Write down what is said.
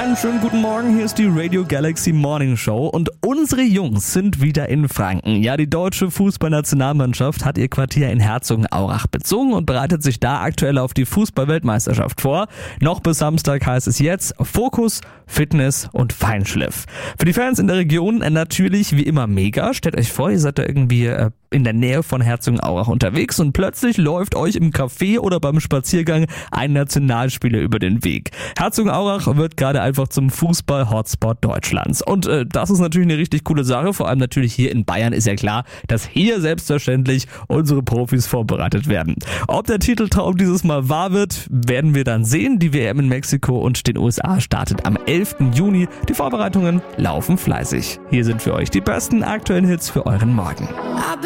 Einen schönen guten Morgen, hier ist die Radio Galaxy Morning Show und unsere Jungs sind wieder in Franken. Ja, die deutsche Fußballnationalmannschaft hat ihr Quartier in Herzogenaurach bezogen und bereitet sich da aktuell auf die Fußball-Weltmeisterschaft vor. Noch bis Samstag heißt es jetzt Fokus, Fitness und Feinschliff. Für die Fans in der Region natürlich wie immer mega. Stellt euch vor, ihr seid da irgendwie in der Nähe von Herzogenaurach unterwegs und plötzlich läuft euch im Café oder beim Spaziergang ein Nationalspieler über den Weg. Herzogenaurach wird gerade einfach zum Fußball-Hotspot Deutschlands. Und das ist natürlich eine richtig coole Sache, vor allem natürlich hier in Bayern ist ja klar, dass hier selbstverständlich unsere Profis vorbereitet werden. Ob der Titeltraum dieses Mal wahr wird, werden wir dann sehen. Die WM in Mexiko und den USA startet am 11. Juni. Die Vorbereitungen laufen fleißig. Hier sind für euch die besten aktuellen Hits für euren Morgen.